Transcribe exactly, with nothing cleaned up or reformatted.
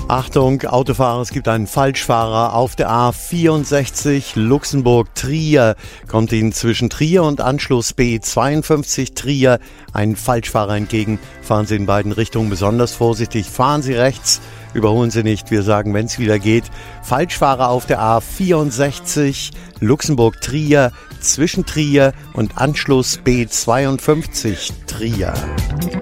Achtung, Autofahrer, es gibt einen Falschfahrer auf der A vierundsechzig Luxemburg-Trier. Kommt Ihnen zwischen Trier und Anschluss B zweiundfünfzig Trier ein Falschfahrer entgegen. Fahren Sie in beiden Richtungen besonders vorsichtig. Fahren Sie rechts, überholen Sie nicht. Wir sagen, wenn es wieder geht, Falschfahrer auf der A vierundsechzig Luxemburg-Trier zwischen Trier und Anschluss B zweiundfünfzig Trier.